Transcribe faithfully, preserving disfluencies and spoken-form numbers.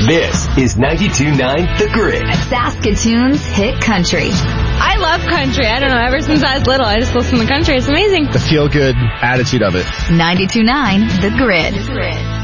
This is ninety-two point nine The Grid. Saskatoon's hit country. I love country. I don't know. Ever since I was little, I just listen to country. It's amazing. The feel-good attitude of it. ninety-two point nine The Grid. The Grid.